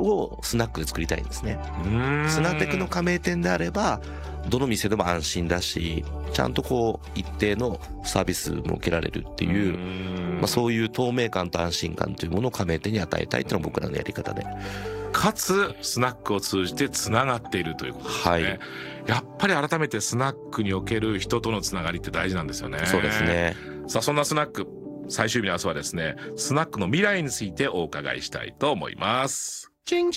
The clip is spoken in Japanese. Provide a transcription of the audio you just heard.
をスナックで作りたいんですね。スナテクの加盟店であればどの店でも安心だし、ちゃんとこう一定のサービスも受けられるっていう、そういう透明感と安心感というものを加盟店に与えたいっていうのが僕らのやり方で、 かつスナックを通じてつながっているということですね。 はい、 やっぱり改めてスナックにおける人とのつながりって大事なんですよね。 そうですね。 さあそんなスナック最終日の明日はですね、スナックの未来についてお伺いしたいと思います。